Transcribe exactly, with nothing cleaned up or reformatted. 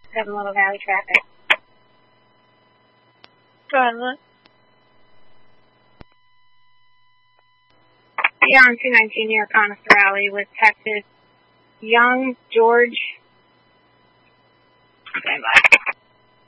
Seven Little Valley traffic. Go ahead, look. You're on two nineteen near Conifer Rally with Texas Young George. Stand by.